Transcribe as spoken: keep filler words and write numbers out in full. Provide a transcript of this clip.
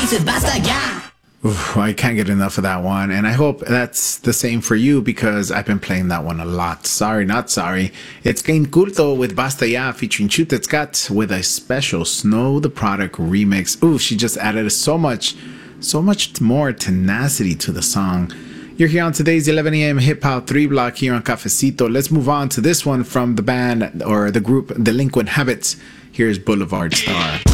bass with Basta Ya. Oof, I can't get enough of that one, and I hope that's the same for you because I've been playing that one a lot. Sorry, not sorry. It's Cain Culto with Basta Ya featuring Chutetzcat with a special Snow the Product remix. Ooh, she just added so much, so much more tenacity to the song. You're here on today's eleven a.m. Hip Hop three block here on Cafecito. Let's move on to this one from the band or the group Delinquent Habits. Here's Boulevard Star.